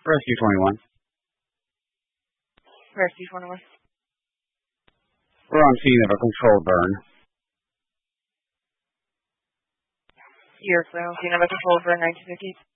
Rescue 21. Rescue 21. We're on scene of a controlled burn. You're on scene of a controlled burn, 1950.